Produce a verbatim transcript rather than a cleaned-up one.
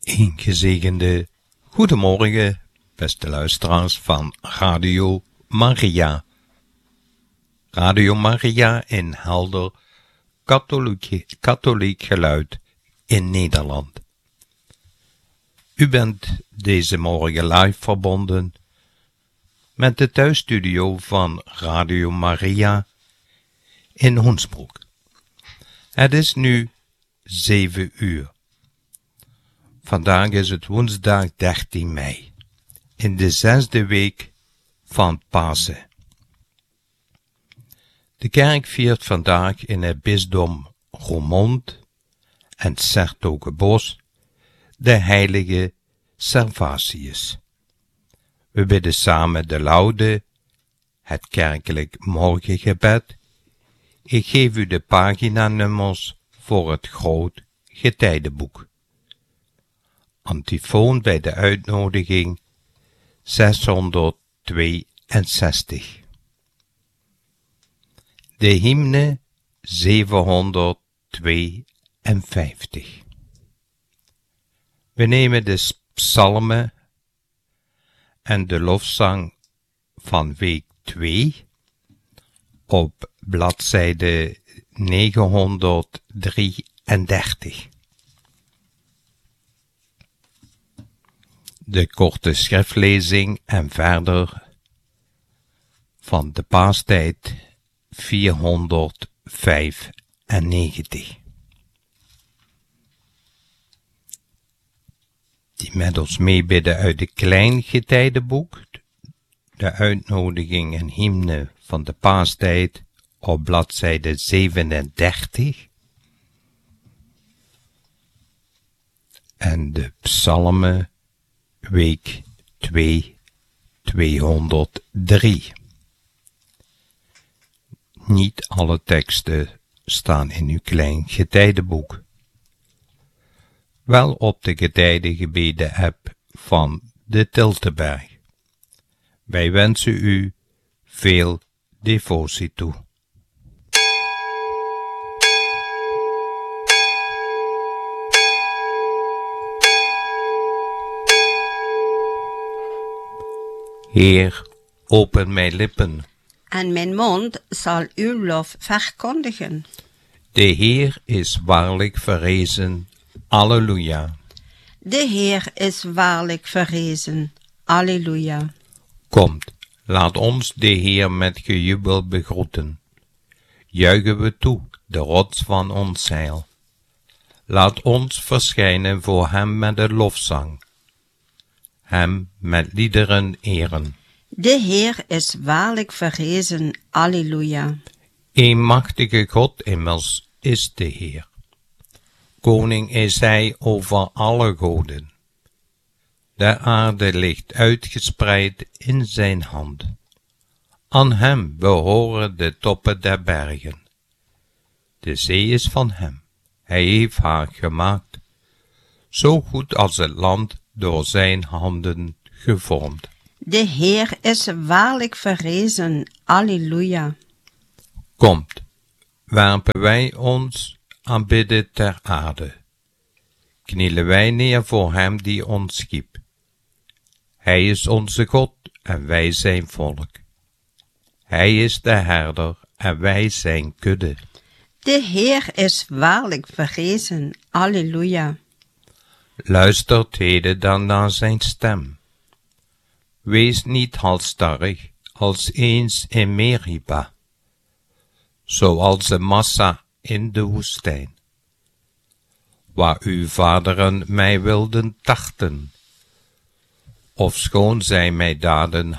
Een gezegende goedemorgen, beste luisteraars van Radio Maria. Radio Maria in helder katholiek, katholiek geluid in Nederland. U bent deze morgen live verbonden met de thuisstudio van Radio Maria in Hoensbroek. Het is nu zeven uur. Vandaag is het woensdag dertien mei, in de zesde week van Pasen. De kerk viert vandaag in het bisdom Roermond en 's-Hertogenbosch de heilige Servatius. We bidden samen de laude, het kerkelijk morgengebed. Ik geef u de paginanummers voor het groot getijdenboek. Antifoon bij de uitnodiging zeshonderdtweeënzestig. De hymne zevenhonderdtweeënvijftig. We nemen de psalmen en de lofzang van week twee op bladzijde negenhonderddrieëndertig. De korte schriftlezing en verder van de paastijd vierhonderdvijfennegentig. Die met ons meebidden uit de klein getijdenboek, de uitnodiging en hymne van de paastijd op bladzijde zevenendertig en de psalmen week twee, tweehonderddrie. Niet alle teksten staan in uw klein getijdenboek. Wel op de getijdengebeden app van de Tilteberg. Wij wensen u veel devotie toe. Heer, open mijn lippen. En mijn mond zal uw lof verkondigen. De Heer is waarlijk verrezen. Alleluia. De Heer is waarlijk verrezen. Alleluia. Komt, laat ons de Heer met gejubel begroeten. Juichen we toe, de rots van ons heil. Laat ons verschijnen voor hem met de lofzang. Hem met liederen eren. De Heer is waarlijk verrezen. Alleluia. Een machtige God immers is de Heer. Koning is hij over alle goden. De aarde ligt uitgespreid in zijn hand. Aan hem behoren de toppen der bergen. De zee is van hem. Hij heeft haar gemaakt. Zo goed als het land door zijn handen gevormd. De Heer is waarlijk verrezen. Alleluia. Komt, werpen wij ons aanbidden ter aarde. Knielen wij neer voor hem die ons schiep. Hij is onze God en wij zijn volk. Hij is de herder en wij zijn kudde. De Heer is waarlijk verrezen. Alleluia. Luistert heden dan naar zijn stem. Wees niet halsstarrig als eens in Meriba, zoals de massa in de woestijn, waar uw vaderen mij wilden tarten, ofschoon zij mij daden